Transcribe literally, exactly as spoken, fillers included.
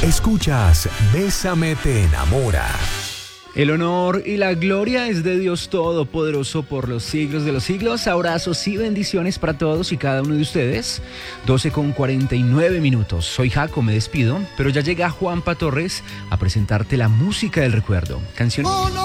Escuchas Bésame te enamora. El honor y la gloria es de Dios Todopoderoso por los siglos de los siglos. Abrazos y bendiciones para todos y cada uno de ustedes. doce con cuarenta y nueve minutos. Soy Jaco, me despido, pero ya llega Juanpa Torres a presentarte la música del recuerdo. Canción.